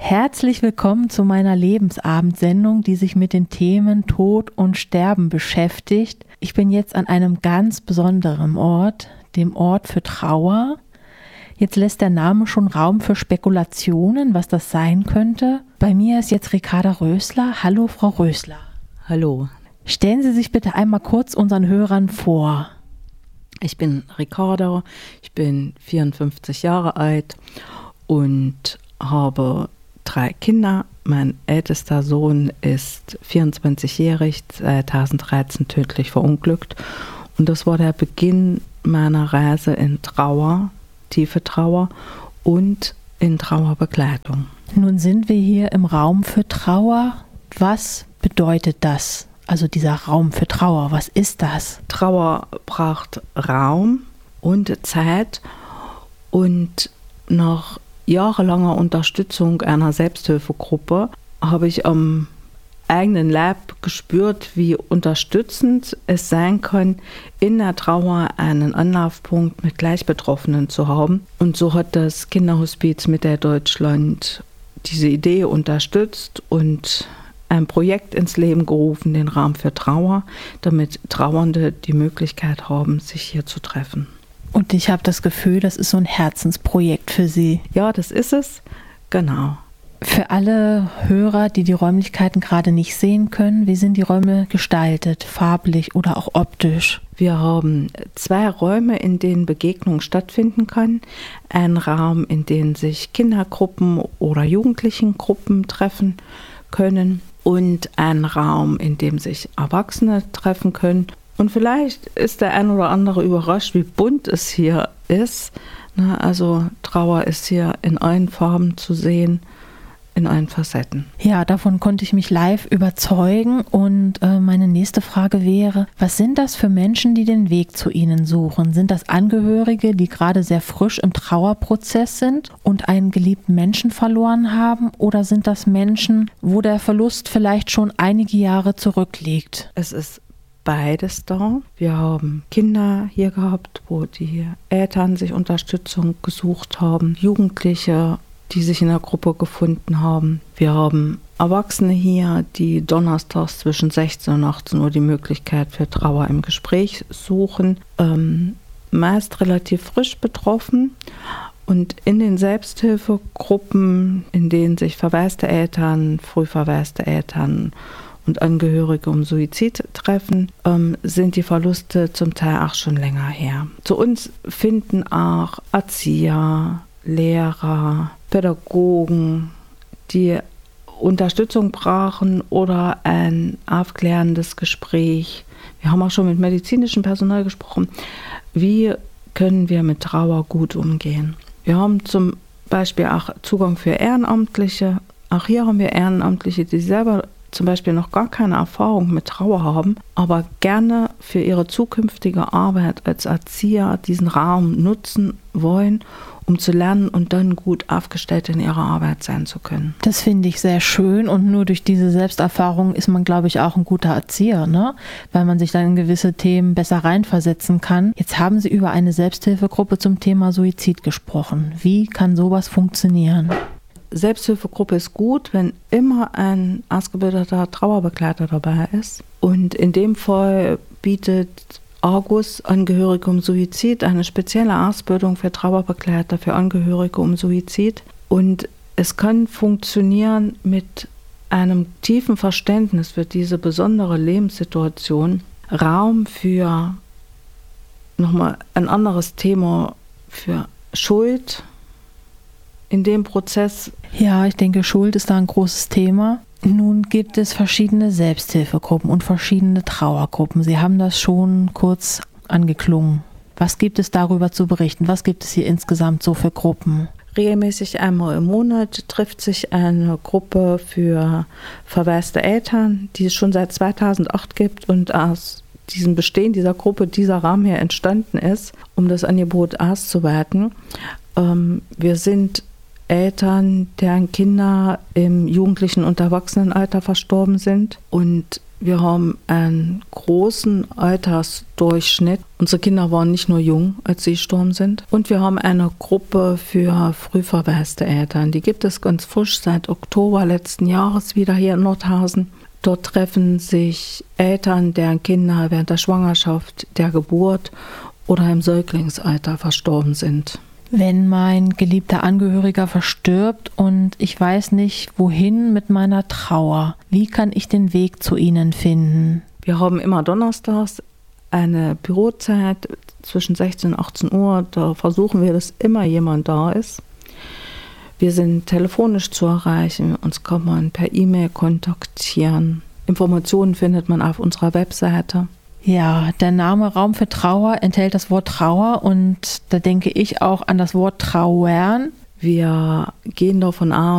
Herzlich willkommen zu meiner Lebensabendsendung, die sich mit den Themen Tod und Sterben beschäftigt. Ich bin jetzt an einem ganz besonderen Ort, dem Ort für Trauer. Jetzt lässt der Name schon Raum für Spekulationen, was das sein könnte. Bei mir ist jetzt Ricarda Rösler. Hallo, Frau Rösler. Hallo. Stellen Sie sich bitte einmal kurz unseren Hörern vor. Ich bin Ricarda, ich bin 54 Jahre alt und habe 3 Kinder. Mein ältester Sohn ist 24-jährig, 2013 tödlich verunglückt. Und das war der Beginn meiner Reise in Trauer, tiefe Trauer und in Trauerbegleitung. Nun sind wir hier im Raum für Trauer. Was bedeutet das? Also dieser Raum für Trauer, was ist das? Trauer braucht Raum und Zeit und nach jahrelanger Unterstützung einer Selbsthilfegruppe habe ich am eigenen Leib gespürt, wie unterstützend es sein kann, in der Trauer einen Anlaufpunkt mit Gleichbetroffenen zu haben. Und so hat das Kinderhospiz Mitteldeutschland diese Idee unterstützt und ein Projekt ins Leben gerufen, den Raum für Trauer, damit Trauernde die Möglichkeit haben, sich hier zu treffen. Und ich habe das Gefühl, das ist so ein Herzensprojekt für Sie. Ja, das ist es, genau. Für alle Hörer, die die Räumlichkeiten gerade nicht sehen können, wie sind die Räume gestaltet, farblich oder auch optisch? Wir haben 2 Räume, in denen Begegnung stattfinden kann. Ein Raum, in dem sich Kindergruppen oder Jugendlichengruppen treffen können und ein Raum, in dem sich Erwachsene treffen können. Und vielleicht ist der ein oder andere überrascht, wie bunt es hier ist. Also Trauer ist hier in allen Farben zu sehen, in allen Facetten. Ja, davon konnte ich mich live überzeugen. Und meine nächste Frage wäre, was sind das für Menschen, die den Weg zu Ihnen suchen? Sind das Angehörige, die gerade sehr frisch im Trauerprozess sind und einen geliebten Menschen verloren haben? Oder sind das Menschen, wo der Verlust vielleicht schon einige Jahre zurückliegt? Es ist beides da. Wir haben Kinder hier gehabt, wo die Eltern sich Unterstützung gesucht haben, Jugendliche, die sich in der Gruppe gefunden haben. Wir haben Erwachsene hier, die donnerstags zwischen 16 und 18 Uhr die Möglichkeit für Trauer im Gespräch suchen, meist relativ frisch betroffen. Und in den Selbsthilfegruppen, in denen sich verwaiste Eltern, früh verwaiste Eltern und Angehörige um Suizid treffen, sind die Verluste zum Teil auch schon länger her. Zu uns finden auch Erzieher, Lehrer, Pädagogen, die Unterstützung brauchen oder ein aufklärendes Gespräch. Wir haben auch schon mit medizinischem Personal gesprochen. Wie können wir mit Trauer gut umgehen? Wir haben zum Beispiel auch Zugang für Ehrenamtliche. Auch hier haben wir Ehrenamtliche, die selber zum Beispiel noch gar keine Erfahrung mit Trauer haben, aber gerne für ihre zukünftige Arbeit als Erzieher diesen Raum nutzen wollen, um zu lernen und dann gut aufgestellt in ihrer Arbeit sein zu können. Das finde ich sehr schön und nur durch diese Selbsterfahrung ist man, glaube ich, auch ein guter Erzieher, ne? Weil man sich dann in gewisse Themen besser reinversetzen kann. Jetzt haben Sie über eine Selbsthilfegruppe zum Thema Suizid gesprochen. Wie kann sowas funktionieren? Selbsthilfegruppe ist gut, wenn immer ein ausgebildeter Trauerbegleiter dabei ist. Und in dem Fall bietet Argus Angehörige um Suizid eine spezielle Ausbildung für Trauerbegleiter für Angehörige um Suizid. Und es kann funktionieren mit einem tiefen Verständnis für diese besondere Lebenssituation. Raum für nochmal ein anderes Thema, für Schuld in dem Prozess. Ja, ich denke, Schuld ist da ein großes Thema. Nun gibt es verschiedene Selbsthilfegruppen und verschiedene Trauergruppen. Sie haben das schon kurz angeklungen. Was gibt es darüber zu berichten? Was gibt es hier insgesamt so für Gruppen? Regelmäßig einmal im Monat trifft sich eine Gruppe für verwaiste Eltern, die es schon seit 2008 gibt und aus diesem Bestehen dieser Gruppe dieser Rahmen hier entstanden ist, um das Angebot auszuweiten. Wir sind Eltern, deren Kinder im jugendlichen und Erwachsenenalter verstorben sind. Und Wir haben einen großen Altersdurchschnitt. Unsere Kinder waren nicht nur jung, als sie gestorben sind. Und wir haben eine Gruppe für frühverwaiste Eltern. Die gibt es ganz frisch seit Oktober letzten Jahres wieder hier in Nordhausen. Dort treffen sich Eltern, deren Kinder während der Schwangerschaft, der Geburt oder im Säuglingsalter verstorben sind. Wenn mein geliebter Angehöriger verstirbt und ich weiß nicht, wohin mit meiner Trauer, wie kann ich den Weg zu Ihnen finden? Wir haben immer donnerstags eine Bürozeit zwischen 16 und 18 Uhr. Da versuchen wir, dass immer jemand da ist. Wir sind telefonisch zu erreichen. Uns kann man per E-Mail kontaktieren. Informationen findet man auf unserer Webseite. Ja, der Name Raum für Trauer enthält das Wort Trauer und da denke ich auch an das Wort Trauern. Wir gehen davon aus,